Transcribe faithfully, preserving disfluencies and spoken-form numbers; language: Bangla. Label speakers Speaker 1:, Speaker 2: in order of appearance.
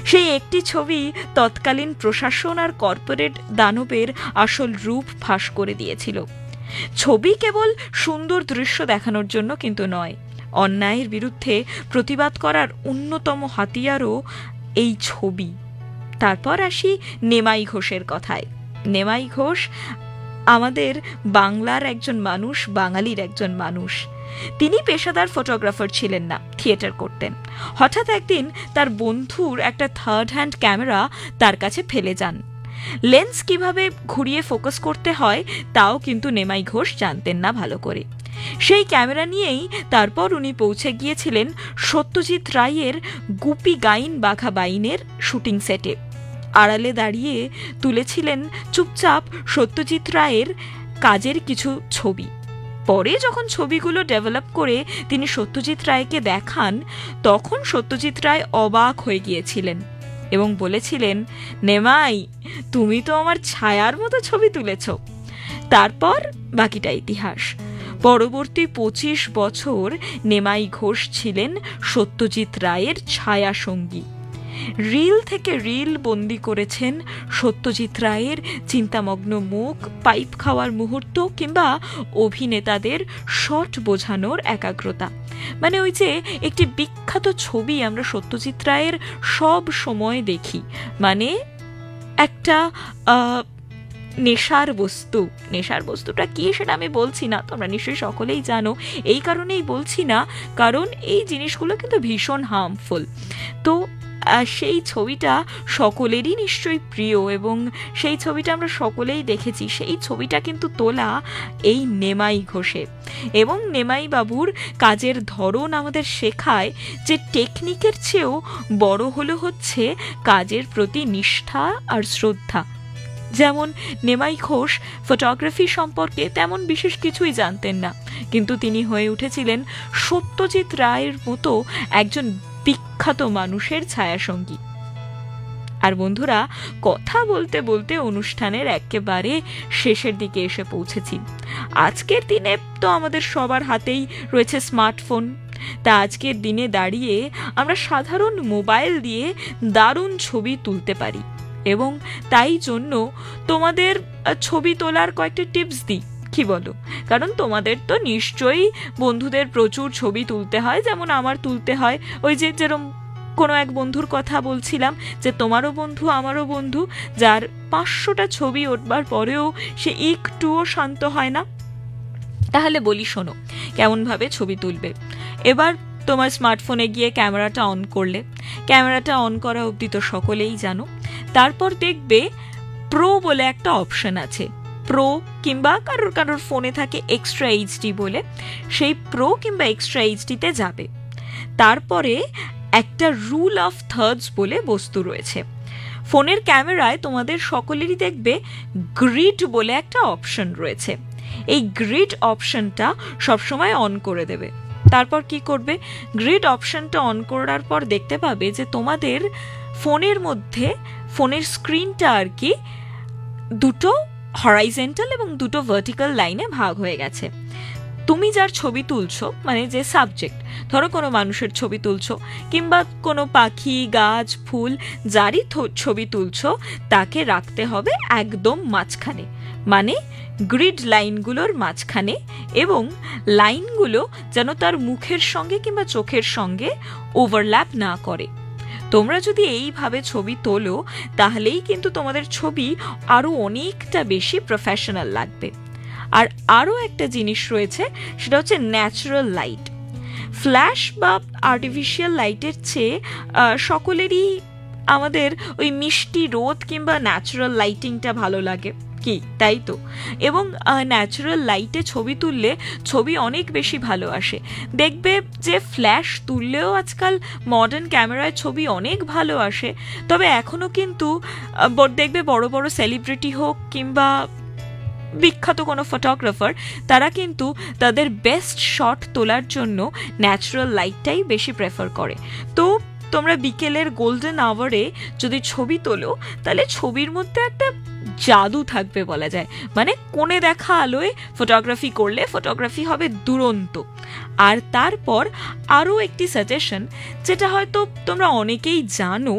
Speaker 1: সেই একটি ছবি তৎকালীন প্রশাসন আর কর্পোরেট দানবের আসল রূপ ফাঁস করে দিয়েছিল। ছবি কেবল সুন্দর দৃশ্য দেখানোর জন্য কিন্তু নয়, অন্যায়ের বিরুদ্ধে প্রতিবাদ করার অন্যতম হাতিয়ারও এই ছবি। তারপর আসি নেমাই ঘোষের কথায়। নেমাই ঘোষ আমাদের বাংলার একজন মানুষ, বাঙালির একজন মানুষ। তিনি পেশাদার ফটোগ্রাফার ছিলেন না, থিয়েটার করতেন। হঠাৎ একদিন তার বন্ধুর একটা থার্ড হ্যান্ড ক্যামেরা তার কাছে ফেলে যান। লেন্স কিভাবে ঘুরিয়ে ফোকাস করতে হয় তাও কিন্তু নেমাই ঘোষ জানতেন না ভালো করে। সেই ক্যামেরা নিয়েই তারপর উনি পৌঁছে গিয়েছিলেন সত্যজিৎ রায়ের গুপি গাইন বাঘা বাইনের শুটিং সেটে। আড়ালে দাঁড়িয়ে তুলেছিলেন চুপচাপ সত্যজিৎ রায়ের কাজের কিছু ছবি। পরে যখন ছবিগুলো ডেভেলপ করে তিনি সত্যজিৎ রায়কে দেখান, তখন সত্যজিৎ রায় অবাক হয়ে গিয়েছিলেন এবং বলেছিলেন, নেমাই, তুমি তো আমার ছায়ার মতো ছবি তুলেছ। তারপর বাকিটা ইতিহাস। পরবর্তী পঁচিশ বছর নেমাই ঘোষ ছিলেন সত্যজিৎ রায়ের ছায়া সঙ্গী। রিল থেকে রিল বন্দি করেছেন সত্যজিৎ রায়ের চিন্তামগ্ন মুখ, পাইপ খাওয়ার মুহূর্ত কিংবা অভিনেতাদের শট বোঝানোর একাগ্রতা। মানে ওই যে একটি বিখ্যাত ছবি আমরা সত্যজিৎ রায়ের সব সময় দেখি, মানে একটা আহ নেশার বস্তু। নেশার বস্তুটা কি সেটা আমি বলছি না, তোমরা নিশ্চয়ই সকলেই জানো। এই কারণেই বলছি না, কারণ এই জিনিসগুলো কিন্তু ভীষণ হার্মফুল। তো সেই ছবিটা সকলেরই নিশ্চয়ই প্রিয় এবং সেই ছবিটা আমরা সকলেই দেখেছি। সেই ছবিটা কিন্তু তোলা এই নেমাই ঘোষে, এবং নেমাই বাবুর কাজের ধরন আমাদের শেখায় যে টেকনিকের চেয়েও বড় হলো হচ্ছে কাজের প্রতি নিষ্ঠা আর শ্রদ্ধা। যেমন নেমাই ঘোষ ফটোগ্রাফি সম্পর্কে তেমন বিশেষ কিছুই জানতেন না, কিন্তু তিনি হয়ে উঠেছিলেন সত্যজিৎ রায়ের মতো একজন বিখ্যাত মানুষের ছায়াসঙ্গী। আর বন্ধুরা, কথা বলতে বলতে অনুষ্ঠানের একেবারে শেষের দিকে এসে পৌঁছেছি। আজকের দিনে তো আমাদের সবার হাতেই রয়েছে স্মার্টফোন। তা আজকের দিনে দাঁড়িয়ে আমরা সাধারণ মোবাইল দিয়ে দারুণ ছবি তুলতে পারি, এবং তাই জন্য তোমাদের ছবি তোলার কয়েকটা টিপস দিই, কি বলো? কারণ তোমাদের তো নিশ্চয়ই বন্ধুদের প্রচুর ছবি তুলতে হয়, যেমন আমার তুলতে হয়। ওই যে যেরকম কোনো এক বন্ধুর কথা বলছিলাম, যে তোমারও বন্ধু আমারও বন্ধু, যার পাঁচশোটা ছবি উঠবার পরেও সে একটুও শান্ত হয় না। তাহলে বলি শোনো কেমনভাবে ছবি তুলবে। এবার তোমার স্মার্টফোনে গিয়ে ক্যামেরাটা অন করলে, ক্যামেরাটা অন করা অবধি তো সকলেই জানো। তারপর দেখবে প্রো বলে একটা অপশন আছে। প্রো কিংবা কারোর কারোর ফোনে থাকে এক্সট্রা এইচডি বলে, সেই প্রো কিংবা এক্সট্রা এইচডিতে যাবে। তারপরে একটা রুল অফ থার্ডস বলে বস্তু রয়েছে। ফোনের ক্যামেরায় তোমাদের সকলেরই দেখবে গ্রিড বলে একটা অপশন রয়েছে। এই গ্রিড অপশনটা সবসময় অন করে দেবে। তারপর কি করবে, গ্রিড অপশনটা অন করার পর দেখতে পাবে যে তোমাদের ফোনের মধ্যে ফোনের স্ক্রিনটা আর কি দুটো হরাইজেন্টাল এবং দুটো ভার্টিক্যাল লাইনে ভাগ হয়ে গেছে। তুমি যার ছবি তুলছো, মানে যে সাবজেক্ট, ধরো কোনো মানুষের ছবি তুলছো কিংবা কোনো পাখি, গাছ, ফুল, যারই ছবি তুলছো তাকে রাখতে হবে একদম মাঝখানে, মানে গ্রিড লাইনগুলোর মাঝখানে, এবং লাইনগুলো যেন তার মুখের সঙ্গে কিংবা চোখের সঙ্গে ওভারল্যাপ না করে। তোমরা যদি এইভাবে ছবি তোলো তাহলেই কিন্তু তোমাদের ছবি আরো অনেকটা বেশি প্রফেশনাল লাগবে। আর আরো একটা জিনিস রয়েছে, সেটা হচ্ছে ন্যাচারাল লাইট। ফ্ল্যাশ বা আর্টিফিশিয়াল লাইটের চেয়ে সকলেরই আমাদের ওই মিষ্টি রোদ কিংবা ন্যাচারাল লাইটিংটা ভালো লাগে, কি তাই তো? এবং ন্যাচারাল লাইটে ছবি তুললে ছবি অনেক বেশি ভালো আসে। দেখবে যে ফ্ল্যাশ তুললেও আজকাল মডার্ন ক্যামেরায় ছবি অনেক ভালো আসে, তবে এখনো কিন্তু দেখবে বড় বড় সেলিব্রিটি হোক কিংবা বিখ্যাত কোনো ফটোগ্রাফার, তারা কিন্তু তাদের বেস্ট শট তোলার জন্য ন্যাচারাল লাইটটাই বেশি প্রেফার করে। তো তোমরা বিকেলের গোল্ডেন আওয়ারে যদি ছবি তোলো তাহলে ছবির মধ্যে একটা জাদু থাকবে বলা যায়। মানে কোণে দেখা আলোয় ফটোগ্রাফি করলে ফটোগ্রাফি হবে দুরন্ত। আর তারপর আরও একটি সাজেশন, যেটা হয়তো তোমরা অনেকেই জানো,